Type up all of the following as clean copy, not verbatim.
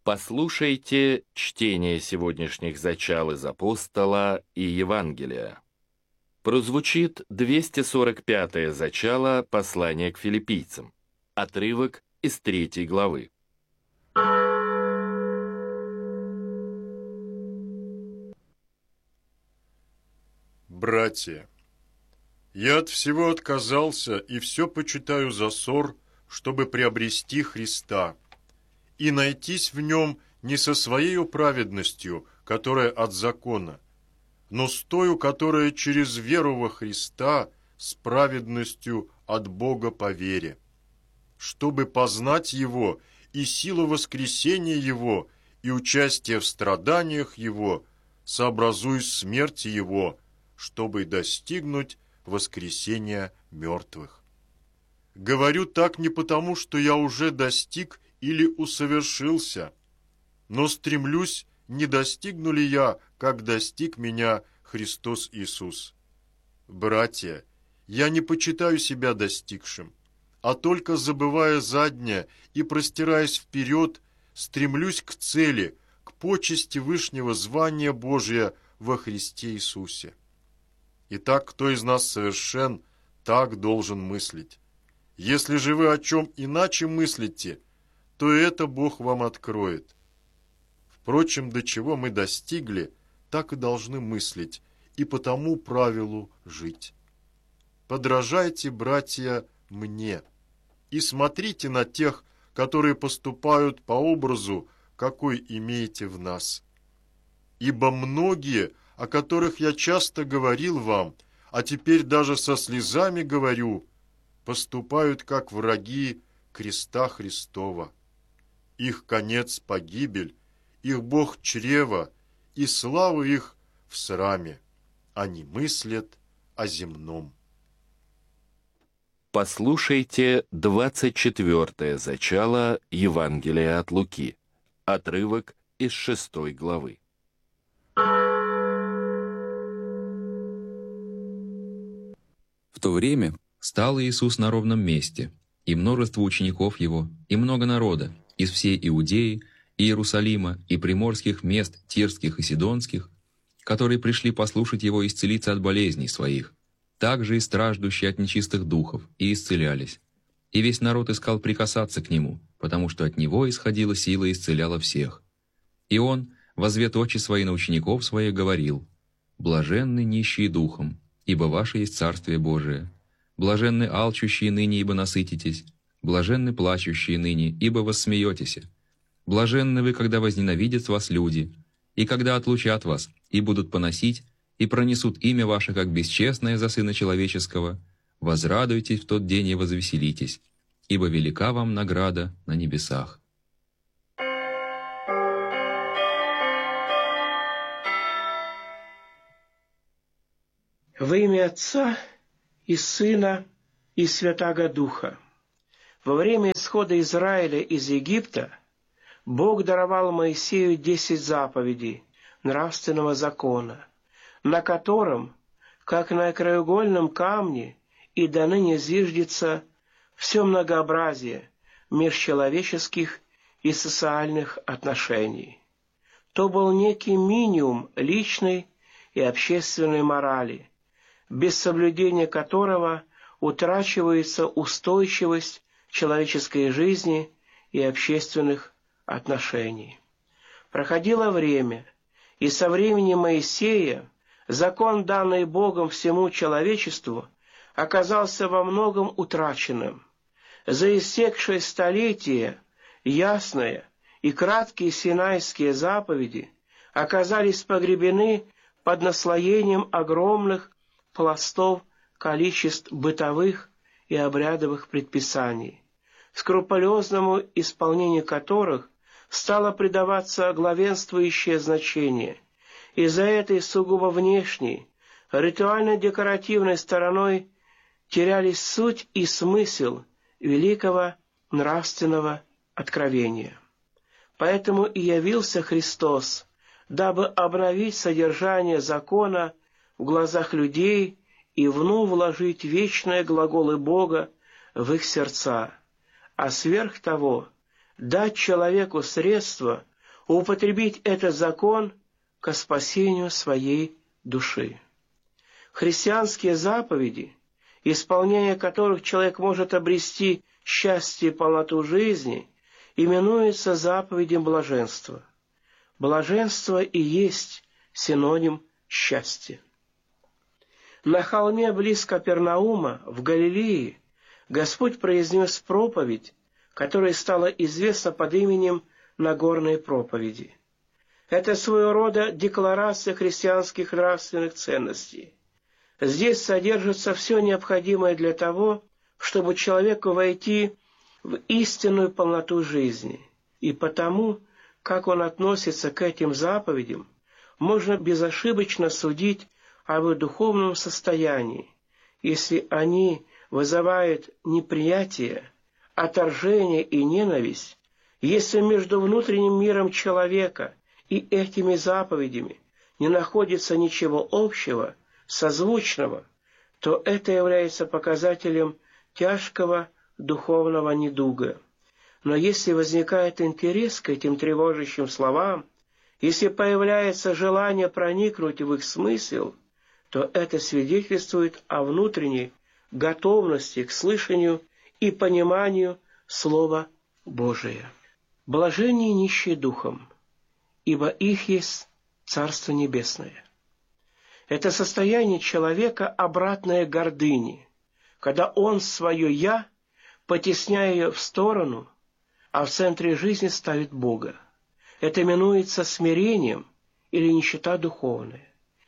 Послушайте чтение сегодняшних зачал из Апостола и Евангелия. Прозвучит 245-е зачало послания к филиппийцам, отрывок из 3 главы. Братья, я от всего отказался и все почитаю за ссор, чтобы приобрести Христа и найтись в нем не со своей праведностью, которая от закона, но с тою, которая через веру во Христа с праведностью от Бога по вере, чтобы познать Его и силу воскресения Его и участие в страданиях Его, сообразуясь смерти Его, чтобы достигнуть воскресения мертвых. Говорю так не потому, что я уже достиг или усовершился, но стремлюсь, не достигну ли я, как достиг меня Христос Иисус. Братья, я не почитаю себя достигшим, а только забывая заднее и простираясь вперед, стремлюсь к цели, к почести вышнего звания Божия во Христе Иисусе. Итак, кто из нас совершен, так должен мыслить. Если же вы о чем иначе мыслите, то это Бог вам откроет. Впрочем, до чего мы достигли, так и должны мыслить, и по тому правилу жить. Подражайте, братья, мне, и смотрите на тех, которые поступают по образу, какой имеете в нас. Ибо многие, о которых я часто говорил вам, а теперь даже со слезами говорю, поступают как враги креста Христова. Их конец – погибель, их Бог – чрево, и слава их в сраме. Они мыслят о земном. Послушайте 24-е зачало Евангелия от Луки, отрывок из 6 главы. В то время стал Иисус на ровном месте, и множество учеников Его, и много народа, из всей Иудеи, и Иерусалима, и приморских мест Тирских и Сидонских, которые пришли послушать Его исцелиться от болезней своих, также и страждущие от нечистых духов, и исцелялись. И весь народ искал прикасаться к Нему, потому что от Него исходила сила и исцеляла всех. И Он, возвет очи свои на учеников своих, говорил: «Блаженны нищие духом, ибо ваше есть Царствие Божие. Блаженны алчущие ныне, ибо насытитесь. Блаженны плачущие ныне, ибо воссмеетесь. Блаженны вы, когда возненавидят вас люди, и когда отлучат вас, и будут поносить, и пронесут имя ваше, как бесчестное за Сына Человеческого. Возрадуйтесь в тот день и возвеселитесь, ибо велика вам награда на небесах». Во имя Отца и Сына и Святаго Духа. Во время исхода Израиля из Египта Бог даровал Моисею 10 заповедей нравственного закона, на котором, как на краеугольном камне, и до ныне зиждется все многообразие межчеловеческих и социальных отношений. То был некий минимум личной и общественной морали, без соблюдения которого утрачивается устойчивость человеческой жизни и общественных отношений. Проходило время, и со времени Моисея закон, данный Богом всему человечеству, оказался во многом утраченным. За истекшее столетие ясные и краткие синайские заповеди оказались погребены под наслоением огромных пластов количеств бытовых и обрядовых предписаний, скрупулезному исполнению которых стало придаваться главенствующее значение. Из-за этой сугубо внешней, ритуально-декоративной стороной терялись суть и смысл великого нравственного откровения. Поэтому и явился Христос, дабы обновить содержание закона в глазах людей и вновь вложить вечные глаголы Бога в их сердца, а сверх того дать человеку средства употребить этот закон ко спасению своей души. Христианские заповеди, исполнение которых человек может обрести счастье и полноту жизни, именуются заповедям блаженства. Блаженство и есть синоним счастья. На холме близ Капернаума, в Галилее, Господь произнес проповедь, которая стала известна под именем Нагорной проповеди. Это своего рода декларация христианских нравственных ценностей. Здесь содержится все необходимое для того, чтобы человеку войти в истинную полноту жизни. И потому, как он относится к этим заповедям, можно безошибочно судить об их духовном состоянии, если они вызывают неприятие, отторжение и ненависть, если между внутренним миром человека и этими заповедями не находится ничего общего, созвучного, то это является показателем тяжкого духовного недуга. Но если возникает интерес к этим тревожащим словам, если появляется желание проникнуть в их смысл, то это свидетельствует о внутренней готовности к слышанию и пониманию Слова Божия. Блаженнее нищие духом, ибо их есть Царство Небесное. Это состояние человека обратное гордыне, когда он свое «я», потесняя ее в сторону, а в центре жизни ставит Бога. Это именуется смирением или нищета духовная.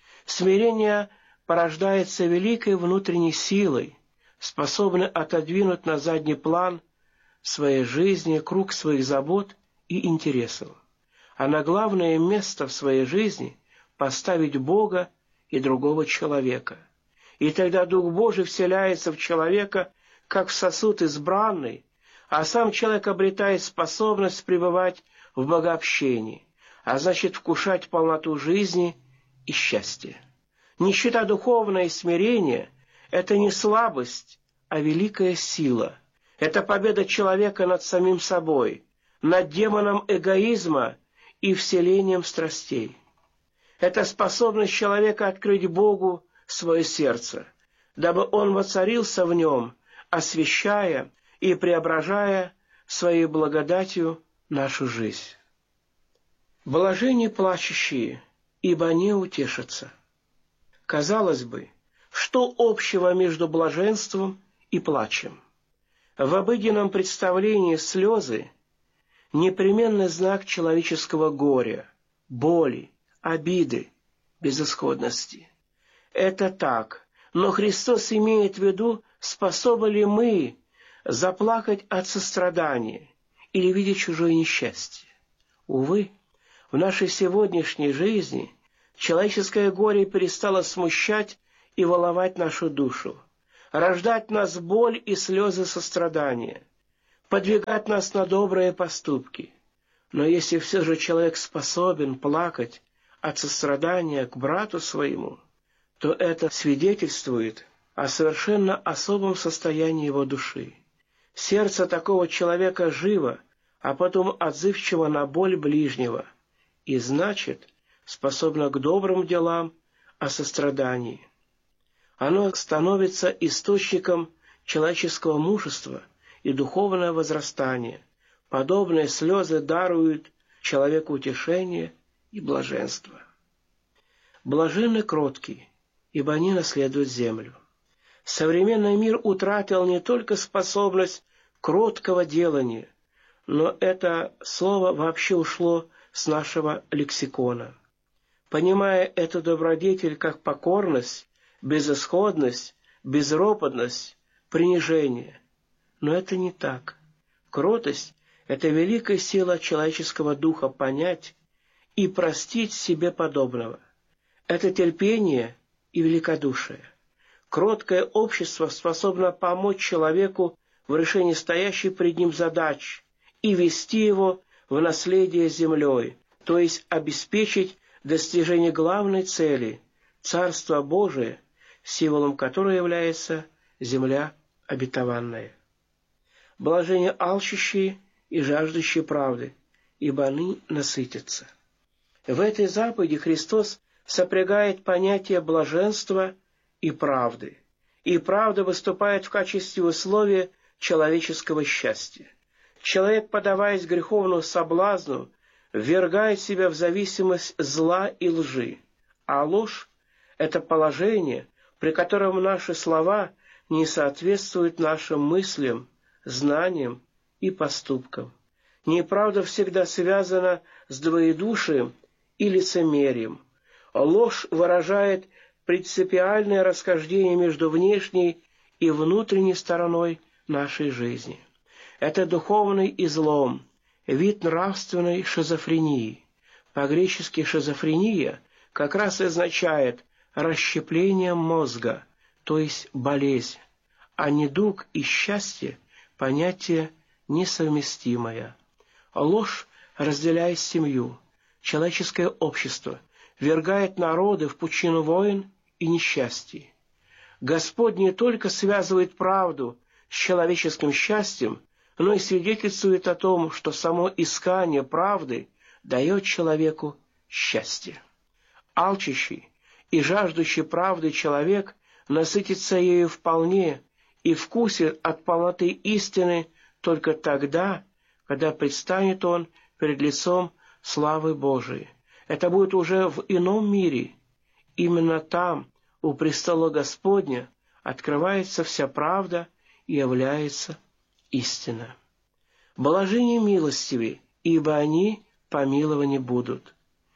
Смирение порождается великой внутренней силой, способной отодвинуть на задний план своей жизни круг своих забот и интересов, а на главное место в своей жизни поставить Бога и другого человека. И тогда Дух Божий вселяется в человека, как в сосуд избранный, а сам человек обретает способность пребывать в богообщении, а значит вкушать полноту жизни и счастья. Нищета духовная и смирение – это не слабость, а великая сила. Это победа человека над самим собой, над демоном эгоизма и вселением страстей. Это способность человека открыть Богу свое сердце, дабы Он воцарился в нем, освящая и преображая своей благодатью нашу жизнь. Блаженны плачущие, ибо они утешатся. Казалось бы, что общего между блаженством и плачем? В обыденном представлении слезы – непременный знак человеческого горя, боли, обиды, безысходности. Это так, но Христос имеет в виду, способны ли мы заплакать от сострадания или видеть чужое несчастье. Увы, в нашей сегодняшней жизни человеческое горе перестало смущать и волновать нашу душу, рождать в нас боль и слезы сострадания, подвигать нас на добрые поступки. Но если все же человек способен плакать от сострадания к брату своему, то это свидетельствует о совершенно особом состоянии его души. Сердце такого человека живо, а потом отзывчиво на боль ближнего, и значит, способно к добрым делам о сострадании. Оно становится источником человеческого мужества и духовного возрастания. Подобные слезы даруют человеку утешение и блаженство. Блаженны кроткие, ибо они наследуют землю. Современный мир утратил не только способность кроткого делания, но это слово вообще ушло с нашего лексикона. Понимая эту добродетель как покорность, безысходность, безропотность, принижение. Но это не так. Кротость – это великая сила человеческого духа понять и простить себе подобного. Это терпение и великодушие. Кроткое общество способно помочь человеку в решении стоящей пред ним задач и вести его в наследие землей, то есть обеспечить достижение главной цели – Царство Божие, символом которого является земля обетованная. Блаженны алчущие и жаждущие правды, ибо они насытятся. В этой заповеди Христос сопрягает понятие блаженства и правды. И правда выступает в качестве условия человеческого счастья. Человек, поддаваясь греховному соблазну, ввергает себя в зависимость зла и лжи. А ложь – это положение, при котором наши слова не соответствуют нашим мыслям, знаниям и поступкам. Неправда всегда связана с двоедушием и лицемерием. Ложь выражает принципиальное расхождение между внешней и внутренней стороной нашей жизни. Это духовный излом, вид нравственной шизофрении. По-гречески шизофрения как раз означает расщепление мозга, то есть болезнь, а недуг и счастье – понятие несовместимое. Ложь разделяет семью, человеческое общество, ввергает народы в пучину войн и несчастий. Господь не только связывает правду с человеческим счастьем, но и свидетельствует о том, что само искание правды дает человеку счастье. Алчащий и жаждущий правды человек насытится ею вполне и вкусит от полноты истины только тогда, когда предстанет он перед лицом славы Божией. Это будет уже в ином мире. Именно там, у престола Господня, открывается вся правда и является истина. Блаженны милостивы, ибо они помилованы будут.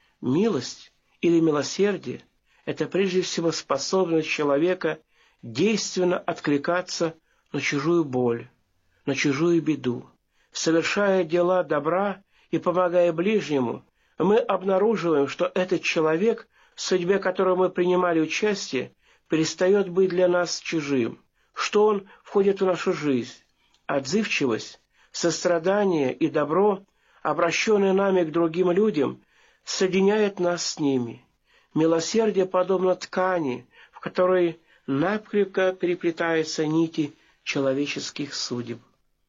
Милость или милосердие – это прежде всего способность человека действенно откликаться на чужую боль, на чужую беду. Совершая дела добра и помогая ближнему, мы обнаруживаем, что этот человек, в судьбе которого мы принимали участие, перестает быть для нас чужим, что он входит в нашу жизнь. Отзывчивость, сострадание и добро, обращенные нами к другим людям, соединяет нас с ними. Милосердие подобно ткани, в которой накрепко переплетаются нити человеческих судеб.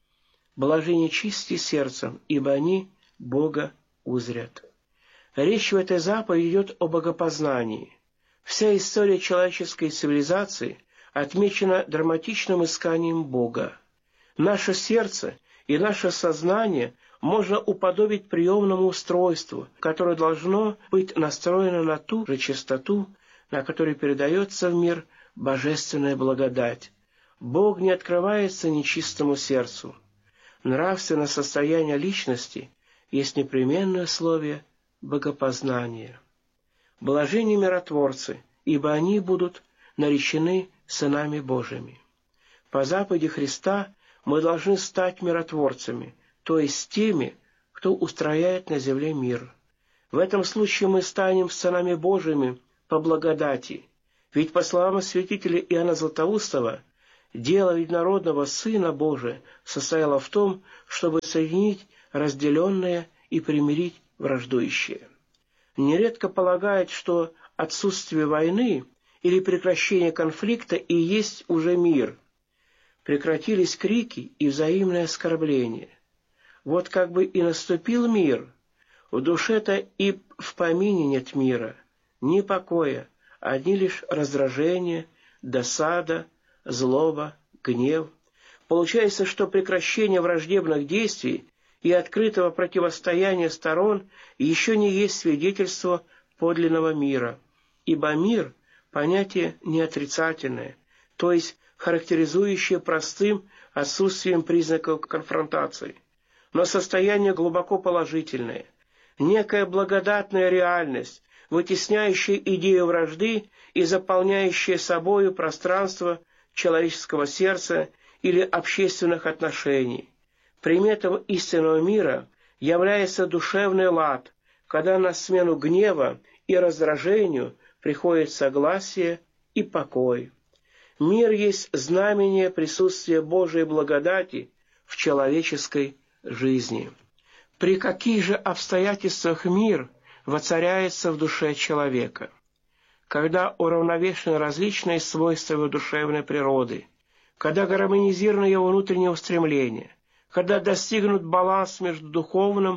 Блаженны чисти сердцем, ибо они Бога узрят. Речь в этой заповеди идет о богопознании. Вся история человеческой цивилизации отмечена драматичным исканием Бога. Наше сердце и наше сознание можно уподобить приемному устройству, которое должно быть настроено на ту же частоту, на которой передается в мир божественная благодать. Бог не открывается нечистому сердцу. Нравственное состояние личности есть непременное условие богопознания. Блаженны миротворцы, ибо они будут наречены сынами Божьими. По заповеди Христа мы должны стать миротворцами, то есть теми, кто устрояет на земле мир. В этом случае мы станем сынами Божьими по благодати, ведь, по словам святителя Иоанна Златоустова, дело единородного Сына Божия состояло в том, чтобы соединить разделенное и примирить враждующее. Нередко полагают, что отсутствие войны или прекращение конфликта и есть уже мир. Прекратились крики и взаимное оскорбление. Вот как бы и наступил мир. В душе-то и в помине нет мира, ни покоя, одни лишь раздражение, досада, злоба, гнев. Получается, что прекращение враждебных действий и открытого противостояния сторон еще не есть свидетельство подлинного мира, ибо мир – понятие неотрицательное, то есть характеризующее простым отсутствием признаков конфронтации, но состояние глубоко положительное, некая благодатная реальность, вытесняющая идею вражды и заполняющая собою пространство человеческого сердца или общественных отношений. Приметом истинного мира является душевный лад, когда на смену гнева и раздражению приходит согласие и покой. Мир есть знамение присутствия Божией благодати в человеческой жизни. При каких же обстоятельствах мир воцаряется в душе человека? Когда уравновешены различные свойства его душевной природы, когда гармонизированы его внутренние устремления, когда достигнут баланс между духовным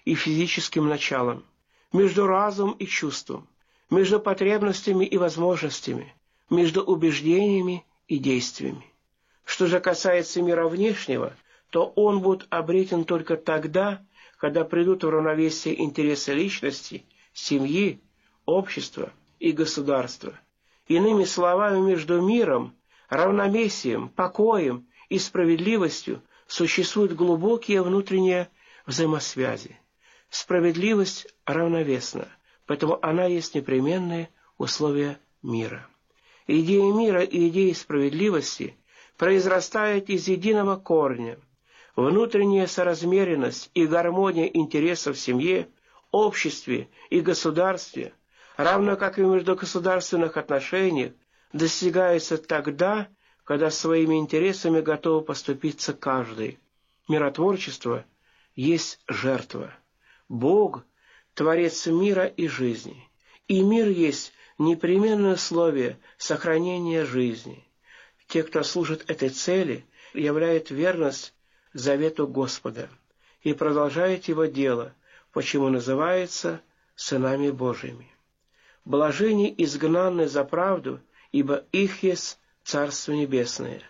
и физическим началом, между разумом и чувством, между потребностями и возможностями, между убеждениями и действиями. Что же касается мира внешнего, то он будет обретен только тогда, когда придут в равновесие интересы личности, семьи, общества и государства. Иными словами, между миром, равновесием, покоем и справедливостью существуют глубокие внутренние взаимосвязи. Справедливость равновесна, поэтому она есть непременное условие мира. Идея мира и идея справедливости произрастают из единого корня. Внутренняя соразмеренность и гармония интересов в семье, обществе и государстве, равно как и в междугосударственных отношениях, достигается тогда, когда своими интересами готов поступиться каждый. Миротворчество есть жертва. Бог – Творец мира и жизни. И мир есть непременное условие сохранения жизни. Те, кто служит этой цели, являют верность завету Господа и продолжают его дело, почему называются сынами Божьими. Блаженны изгнанные за правду, ибо их есть Царство Небесное.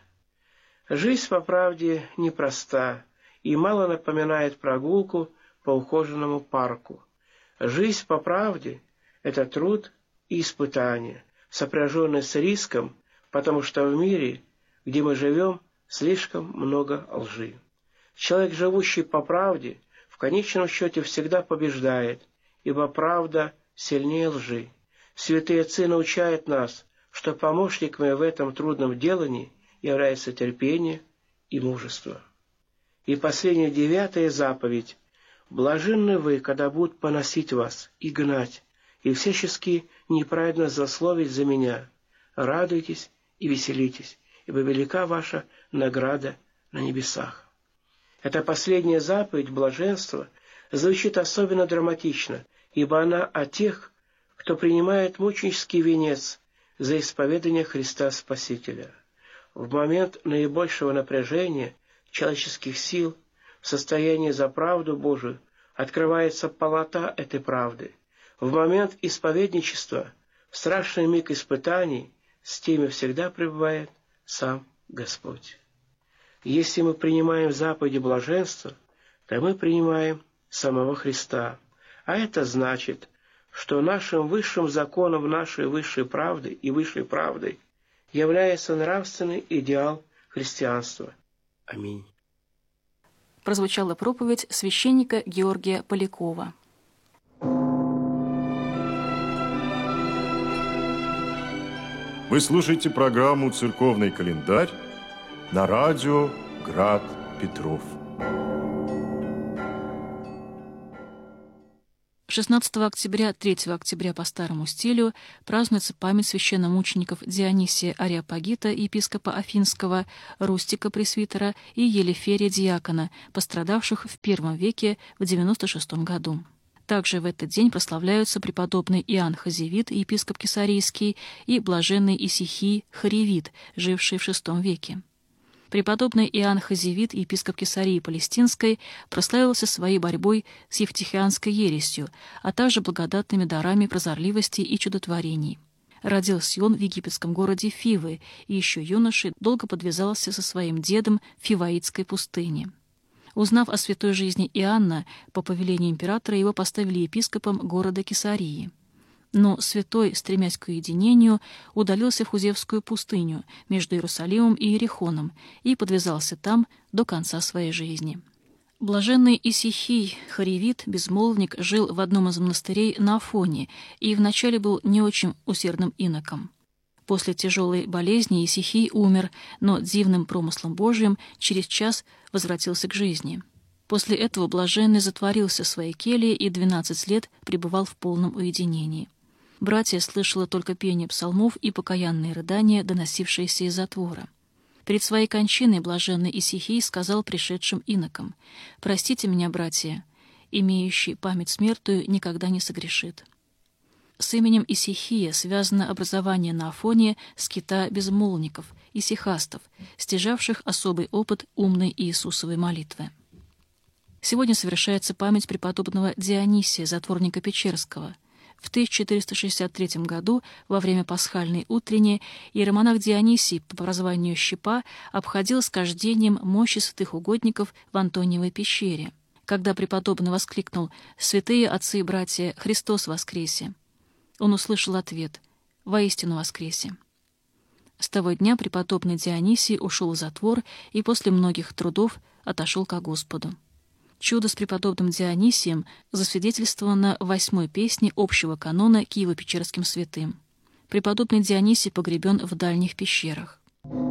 Жизнь по правде непроста и мало напоминает прогулку по ухоженному парку. Жизнь по правде – это труд и испытание, сопряженные с риском, потому что в мире, где мы живем, слишком много лжи. Человек, живущий по правде, в конечном счете всегда побеждает, ибо правда сильнее лжи. Святые отцы научают нас, что помощниками в этом трудном делании является терпение и мужество. И последняя 9-я заповедь. «Блаженны вы, когда будут поносить вас и гнать, и всячески неправедно злословить за меня. Радуйтесь и веселитесь, ибо велика ваша награда на небесах». Эта последняя заповедь блаженства звучит особенно драматично, ибо она о тех, кто принимает мученический венец за исповедание Христа Спасителя. В момент наибольшего напряжения человеческих сил, в состоянии за правду Божию, открывается полнота этой правды. В момент исповедничества, в страшный миг испытаний, с теми всегда пребывает сам Господь. Если мы принимаем заповеди блаженства, то мы принимаем самого Христа. А это значит, что нашим высшим законом нашей высшей правды и высшей правдой является нравственный идеал христианства. Аминь. Прозвучала проповедь священника Георгия Полякова. Вы слушаете программу «Церковный календарь» на радио «Град Петров». 16 октября, 3 октября по старому стилю празднуется память священномучеников Дионисия Ареопагита, епископа Афинского, Рустика пресвитера и Елеферия диакона, пострадавших в I веке в 96 году. Также в этот день прославляются преподобный Иоанн Хазевит, епископ Кесарийский, и блаженный Исихий Харевит, живший в VI веке. Преподобный Иоанн Хазевит, епископ Кесарии Палестинской, прославился своей борьбой с евтихианской ересью, а также благодатными дарами прозорливости и чудотворений. Родился он в египетском городе Фивы и еще юношей долго подвязался со своим дедом в Фиваитской пустыне. Узнав о святой жизни Иоанна, по повелению императора его поставили епископом города Кесарии. Но святой, стремясь к уединению, удалился в Хузевскую пустыню между Иерусалимом и Иерихоном и подвязался там до конца своей жизни. Блаженный Исихий Харевит, безмолвник, жил в одном из монастырей на Афоне и вначале был не очень усердным иноком. После тяжелой болезни Исихий умер, но дивным промыслом Божьим через час возвратился к жизни. После этого блаженный затворился в своей келье и 12 лет пребывал в полном уединении. Братья слышала только пение псалмов и покаянные рыдания, доносившиеся из затвора. Перед своей кончиной блаженный Исихий сказал пришедшим инокам: «Простите меня, братья, имеющий память смертную никогда не согрешит». С именем Исихия связано образование на Афоне скита безмолвников, исихастов, стяжавших особый опыт умной Иисусовой молитвы. Сегодня совершается память преподобного Дионисия, затворника Печерского. В 1463 году, во время пасхальной утренней, иеромонах Дионисий, по прозванию Щепа, обходил с кождением мощи святых угодников в Антониевой пещере. Когда преподобный воскликнул «Святые отцы и братья, Христос воскресе!», он услышал ответ «Воистину воскресе!». С того дня преподобный Дионисий ушел в затвор и после многих трудов отошел ко Господу. Чудо с преподобным Дионисием засвидетельствовано в 8-й песне общего канона Киево-Печерским святым. Преподобный Дионисий погребен в дальних пещерах.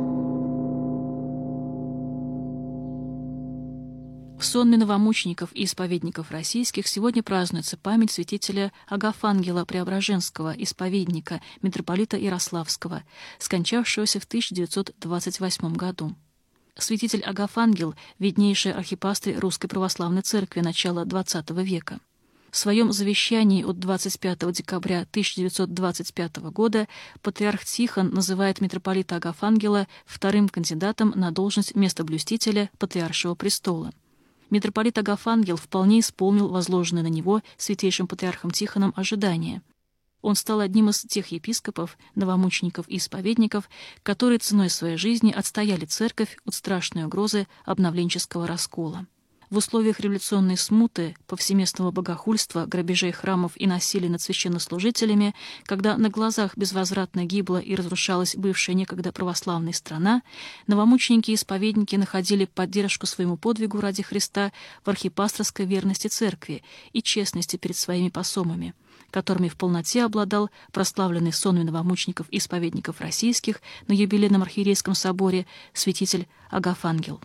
В сонме новомучеников и исповедников российских сегодня празднуется память святителя Агафангела Преображенского, исповедника, митрополита Ярославского, скончавшегося в 1928 году. Святитель Агафангел – виднейший архипастырь Русской Православной Церкви начала XX века. В своем завещании от 25 декабря 1925 года патриарх Тихон называет митрополита Агафангела вторым кандидатом на должность местоблюстителя Патриаршего престола. Митрополит Агафангел вполне исполнил возложенное на него святейшим патриархом Тихоном ожидания. Он стал одним из тех епископов, новомучеников и исповедников, которые ценой своей жизни отстояли церковь от страшной угрозы обновленческого раскола. В условиях революционной смуты, повсеместного богохульства, грабежей храмов и насилия над священнослужителями, когда на глазах безвозвратно гибла и разрушалась бывшая некогда православная страна, новомученики и исповедники находили поддержку своему подвигу ради Христа в архипасторской верности церкви и честности перед своими посомами, которыми в полноте обладал прославленный сонме новомучеников и исповедников российских на юбилейном архиерейском соборе святитель Агафангел.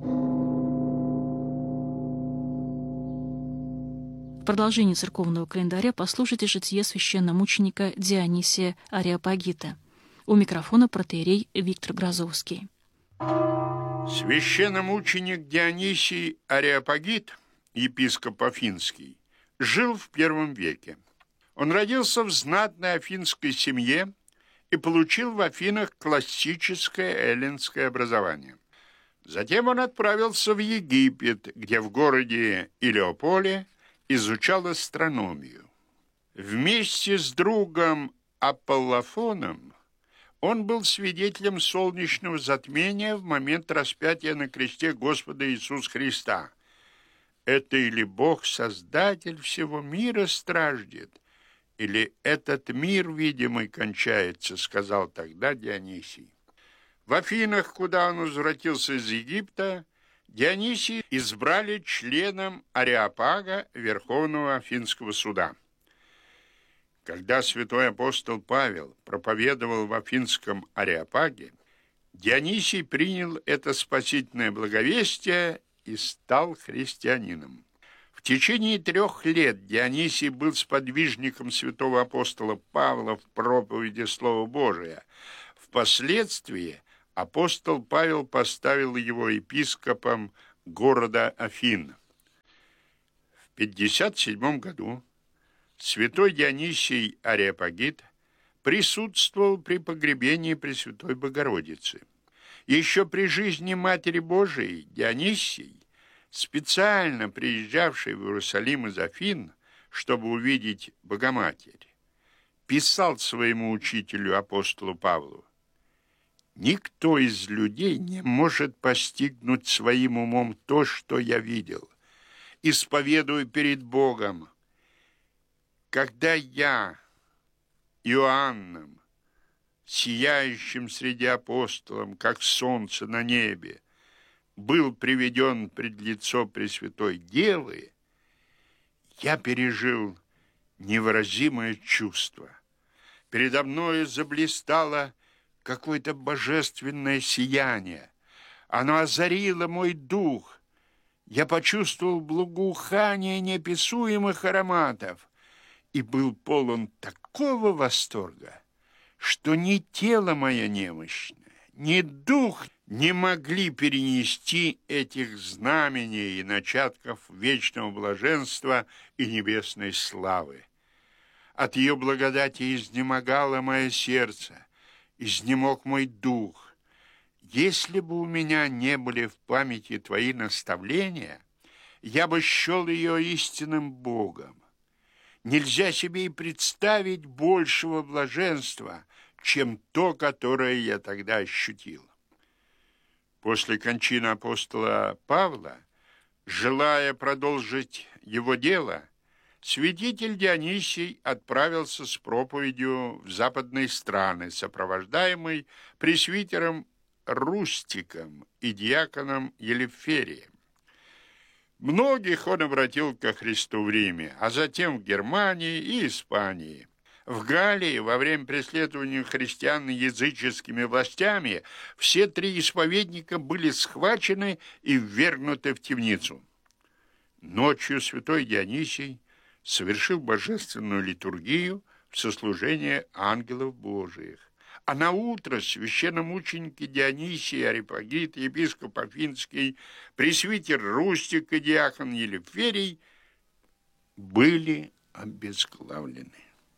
В продолжении церковного календаря послушайте житие священномученика Дионисия Ареопагита. У микрофона протоиерей Виктор Грозовский. Священномученик Дионисий Ареопагит, епископ Афинский, жил в I веке. Он родился в знатной афинской семье и получил в Афинах классическое эллинское образование. Затем он отправился в Египет, где в городе Илеополе изучал астрономию. Вместе с другом Аполлофоном он был свидетелем солнечного затмения в момент распятия на кресте Господа Иисуса Христа. Это или Бог-Создатель всего мира страждет, или этот мир, видимый, кончается, сказал тогда Дионисий. В Афинах, куда он возвратился из Египта, Дионисия избрали членом Ареопага Верховного Афинского суда. Когда святой апостол Павел проповедовал в Афинском Ареопаге, Дионисий принял это спасительное благовестие и стал христианином. В течение 3 лет Дионисий был сподвижником святого апостола Павла в проповеди Слова Божия. Впоследствии апостол Павел поставил его епископом города Афин. В 57 году святой Дионисий Ареопагит присутствовал при погребении Пресвятой Богородицы. Еще при жизни Матери Божией Дионисий, специально приезжавший в Иерусалим из Афин, чтобы увидеть Богоматерь, писал своему учителю апостолу Павлу: «Никто из людей не может постигнуть своим умом то, что я видел. Исповедую перед Богом, когда я, Иоанном, сияющим среди апостолов, как солнце на небе, был приведен пред лицо Пресвятой Девы, я пережил невыразимое чувство. Передо мною заблистало какое-то божественное сияние. Оно озарило мой дух. Я почувствовал благоухание неописуемых ароматов и был полон такого восторга, что ни тело мое немощное, ни дух не могли перенести этих знамений и начатков вечного блаженства и небесной славы. От ее благодати изнемогало мое сердце, изнемог мой дух. Если бы у меня не были в памяти твои наставления, я бы счел ее истинным Богом. Нельзя себе и представить большего блаженства, чем то, которое я тогда ощутил. После кончины апостола Павла, желая продолжить его дело, святитель Дионисий отправился с проповедью в западные страны, сопровождаемый пресвитером Рустиком и диаконом Елеферием. Многих он обратил ко Христу в Риме, а затем в Германии и Испании. В Галлии во время преследования христиан языческими властями все 3 исповедника были схвачены и ввергнуты в темницу. Ночью святой Дионисий совершил божественную литургию в сослужение ангелов Божиих. А наутро священномученики Дионисий, Ареопагит, епископ Афинский, пресвитер Рустик и диакон Елеферий были обезглавлены.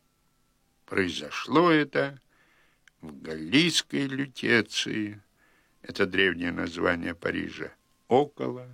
Произошло это в Галлийской Лютеции, это древнее название Парижа, около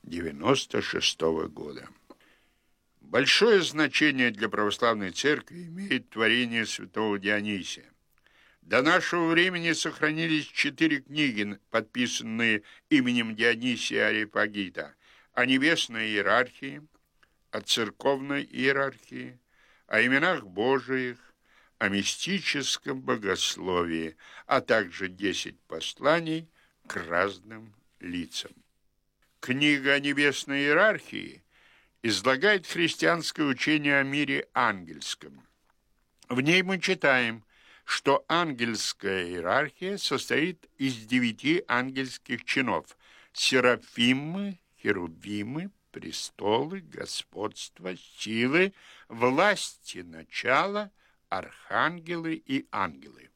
96-го года. Большое значение для православной церкви имеет творение святого Дионисия. До нашего времени сохранились 4 книги, подписанные именем Дионисия Ареопагита, о небесной иерархии, о церковной иерархии, о именах Божиих, о мистическом богословии, а также 10 посланий к разным лицам. Книга о небесной иерархии излагает христианское учение о мире ангельском. В ней мы читаем, что ангельская иерархия состоит из 9 ангельских чинов: серафимы, херувимы, престолы, господства, силы, власти, начала, архангелы и ангелы.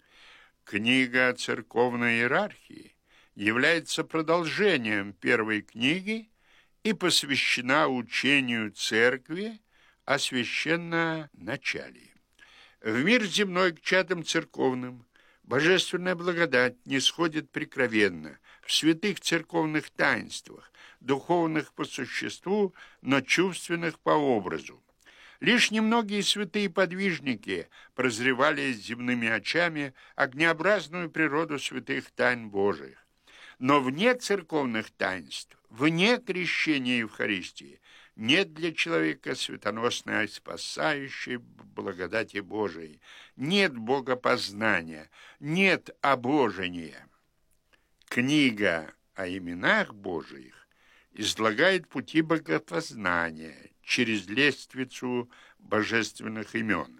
Книга о церковной иерархии является продолжением первой книги и посвящена учению церкви о священноначалии. В мир земной к чадам церковным божественная благодать нисходит прикровенно в святых церковных таинствах, духовных по существу, но чувственных по образу. Лишь немногие святые подвижники прозревали земными очами огнеобразную природу святых тайн Божиих. Но вне церковных таинств, вне крещения Евхаристии, нет для человека светоносной спасающей благодати Божией, нет богопознания, нет обожения. Книга о именах Божиих излагает пути богопознания через лествицу божественных имен.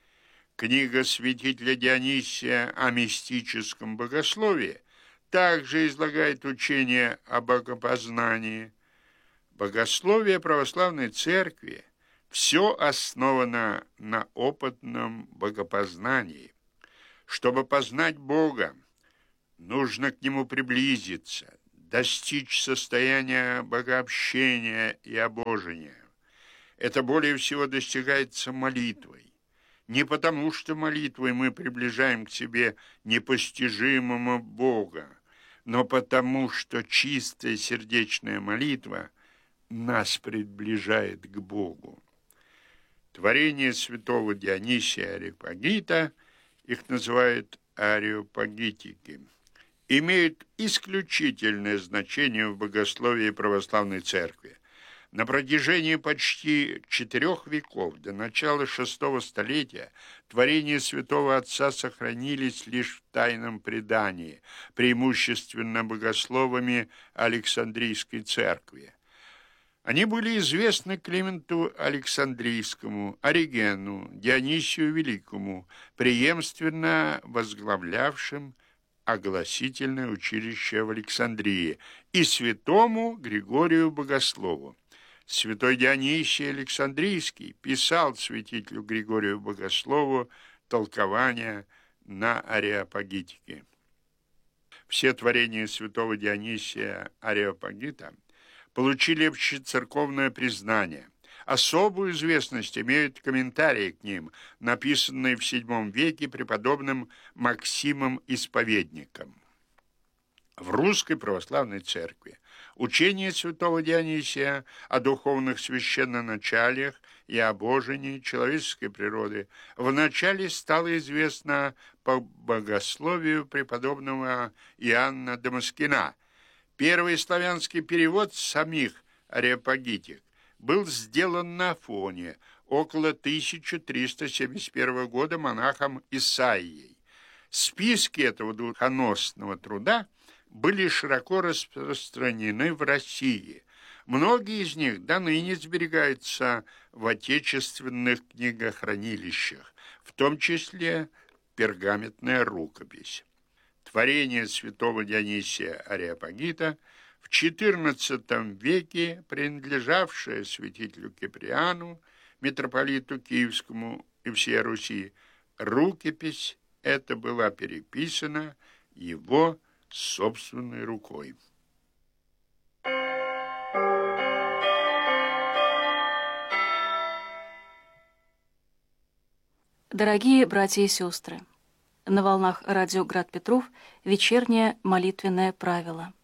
Книга святителя Дионисия о мистическом богословии также излагает учение о богопознании. Богословие православной церкви все основано на опытном богопознании. Чтобы познать Бога, нужно к Нему приблизиться, достичь состояния богообщения и обожения. Это более всего достигается молитвой. Не потому, что молитвой мы приближаем к себе непостижимого Бога, но потому, что чистая сердечная молитва нас приближает к Богу. Творение святого Дионисия Ареопагита, их называют ареопагитики, имеют исключительное значение в богословии православной церкви. На протяжении почти 4 веков, до начала VI столетия, творения святого Отца сохранились лишь в тайном предании, преимущественно богословами Александрийской церкви. Они были известны Клименту Александрийскому, Оригену, Дионисию Великому, преемственно возглавлявшим огласительное училище в Александрии, и святому Григорию Богослову. Святой Дионисий Александрийский писал святителю Григорию Богослову толкования на ареопагитике. Все творения святого Дионисия Ареопагита получили общецерковное признание. Особую известность имеют комментарии к ним, написанные в VII веке преподобным Максимом Исповедником. В Русской Православной Церкви Учение святого Дионисия о духовных священноначалиях и о божении человеческой природы вначале стало известно по богословию преподобного Иоанна Дамаскина. Первый славянский перевод самих ареопагитик был сделан на Афоне около 1371 года монахом Исаией. Списки этого духоносного труда были широко распространены в России. Многие из них до ныне сберегаются в отечественных книгохранилищах, в том числе пергаментная рукопись. Творение святого Дионисия Ареопагита в XIV веке, принадлежавшее святителю Киприану, митрополиту Киевскому и всей Руси, рукопись эта была переписана его собственной рукой. Дорогие братья и сестры, на волнах радио «Град Петров» вечернее молитвенное правило.